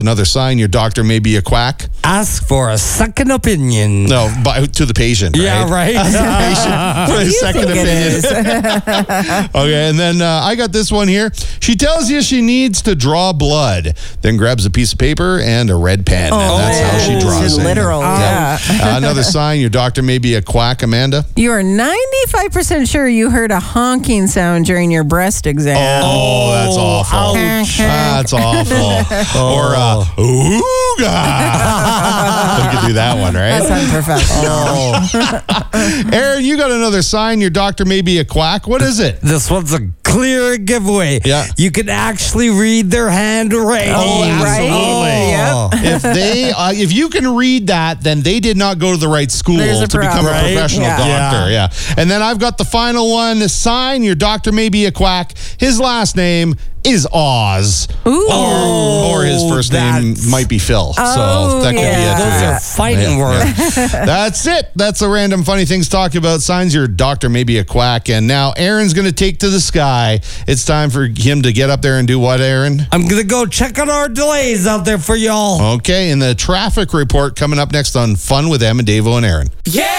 Another sign your doctor may be a quack. Ask for a second opinion. No, to the patient, right? Yeah, right. Ask the patient for a second opinion. Okay, and then I got this one here. She tells you she needs to draw blood, then grabs a piece of paper and a red pen. And that's how she draws it. Literal, yeah. Another sign your doctor may be a quack, Amanda. You are 95% sure you heard a honking sound during your breast exam. Oh, that's awful. That's awful. Or ooga. We could do that one, right? That's unprofessional. Aaron, you got another sign your doctor may be a quack. What is it? This one's a clear giveaway. Yeah. You can actually read their handwriting. Oh, absolutely. Yep. If you can read that, then they did not go to the right school There's a to become problem. a professional doctor. Yeah. And then I've got the final one. Sign your doctor may be a quack. His last name is Oz. Ooh. Or his first name might be Phil. So that could be it. Those are fighting words. That's it. That's a random funny things talk about signs your doctor may be a quack. And now Aaron's going to take to the sky. It's time for him to get up there and do what, Aaron? I'm going to go check out our delays out there for y'all. Okay, and the traffic report coming up next on Fun with Em and Davo and Aaron. Yeah!